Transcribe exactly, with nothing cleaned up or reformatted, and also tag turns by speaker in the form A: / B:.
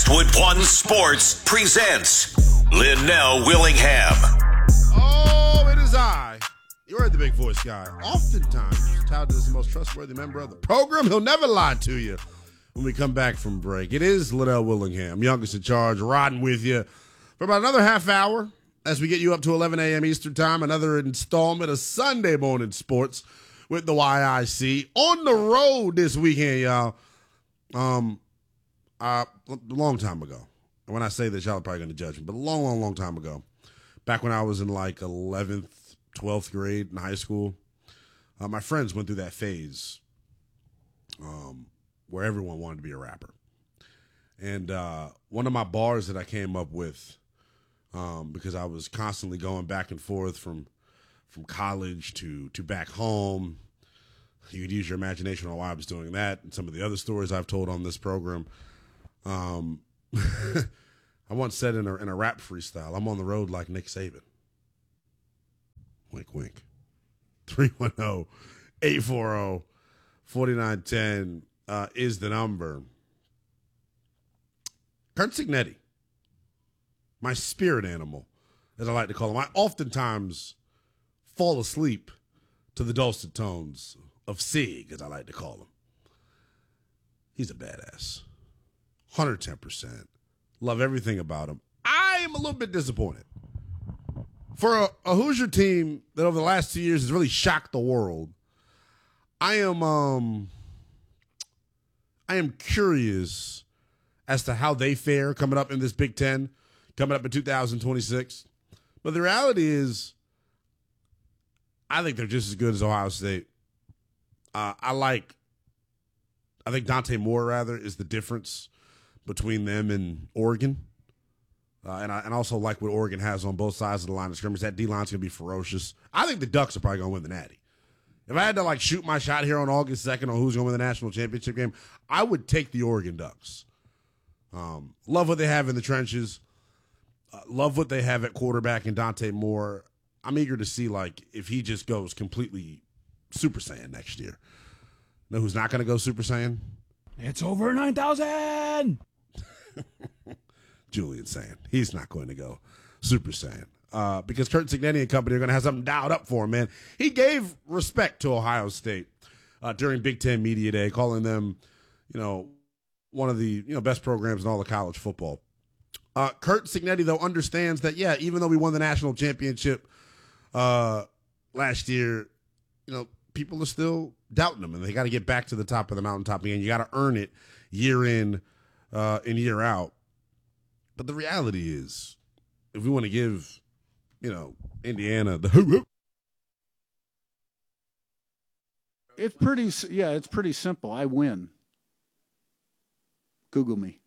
A: Westwood One Sports presents Linnell Willingham.
B: Oh, it is I. You heard the big voice guy. Oftentimes, touted as the most trustworthy member of the program. He'll never lie to you when we come back from break. It is Linnell Willingham, youngest in charge, riding with you for about another half hour as we get you up to eleven a.m. Eastern Time. Another installment of Sunday Morning Sports with the Y I C. On the road this weekend, y'all. Um, uh, a long time ago. And when I say this, y'all are probably going to judge me, but a long, long, long time ago, back when I was in like eleventh, twelfth grade in high school, uh, my friends went through that phase um, where everyone wanted to be a rapper. And uh, one of my bars that I came up with, um, because I was constantly going back and forth from from college to to back home. You could use your imagination on why I was doing that and some of the other stories I've told on this program. Um, I once said in a, in a rap freestyle, I'm on the road like Nick Saban. Wink, wink. three one zero, eight four zero, four nine one zero uh, is the number. Curt Cignetti, my spirit animal, as I like to call him. I oftentimes fall asleep to the dulcet tones of Sig, as I like to call him. He's a badass. one hundred ten percent. Love everything about him. I am a little bit disappointed. For a, a Hoosier team that over the last two years has really shocked the world, I am um I am curious as to how they fare coming up in this Big Ten, coming up in two thousand twenty-six. But the reality is, I think they're just as good as Ohio State. Uh, I like, I think Dante Moore, rather, is the difference between them and Oregon. Uh, and I and also like what Oregon has on both sides of the line of scrimmage. That D-line's going to be ferocious. I think the Ducks are probably going to win the Natty. If I had to, like, shoot my shot here on August second on who's going to win the national championship game, I would take the Oregon Ducks. Um, love what they have in the trenches. Uh, love what they have at quarterback in Dante Moore. I'm eager to see, like, if he just goes completely Super Saiyan next year. Know who's not going to go Super Saiyan?
C: It's over nine thousand.
B: Julian Sand. He's not going to go Super Saiyan. Uh, because Curt Cignetti and company are going to have something dialed up for him, man. He gave respect to Ohio State uh, during Big Ten Media Day, calling them, you know, one of the you know best programs in all of college football. Uh, Curt Cignetti, though, understands that, yeah, even though we won the national championship uh, last year, you know, people are still doubting them, and they got to get back to the top of the mountaintop again. You got to earn it year in uh, and year out. But the reality is, if we want to give, you know, Indiana the hoop,
D: it's pretty, yeah, it's pretty simple. I win. Google me.